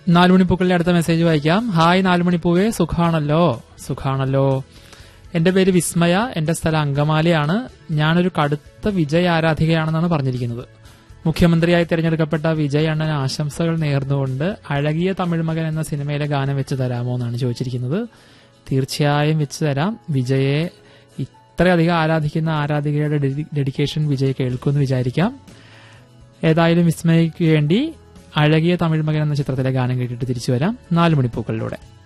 നാലുമണിപ്പൂക്കളുടെ അടുത്ത മെസ്സേജ് വായിക്കാം. ഹായ് നാലുമണിപ്പൂവേ, സുഖാണല്ലോ. എന്റെ പേര് വിസ്മയ, എന്റെ സ്ഥലം അങ്കമാലിയാണ്. ഞാനൊരു കടുത്ത വിജയ് ആരാധികയാണെന്നാണ് പറഞ്ഞിരിക്കുന്നത്. മുഖ്യമന്ത്രിയായി തിരഞ്ഞെടുക്കപ്പെട്ട വിജയ് അണ്ണന് ആശംസകൾ നേർന്നുകൊണ്ട് അഴകിയ തമിഴ് മകൻ എന്ന സിനിമയിലെ ഗാനം വെച്ച് തരാമോ എന്നാണ് ചോദിച്ചിരിക്കുന്നത്. തീർച്ചയായും വെച്ച് തരാം. വിജയെ ഇത്രയധികം ആരാധിക്കുന്ന ആരാധികയുടെ ഡെഡിക്കേഷൻ വിജയ് കേൾക്കുമെന്ന് വിചാരിക്കാം. ഏതായാലും വിസ്മയയ്ക്ക് വേണ്ടി അഴകിയ തമിഴ് മകൻ എന്ന ചിത്രത്തിലെ ഗാനം കേട്ടിട്ട് തിരിച്ചു വരാം 4 മണിപ്പൂക്കളിലൂടെ.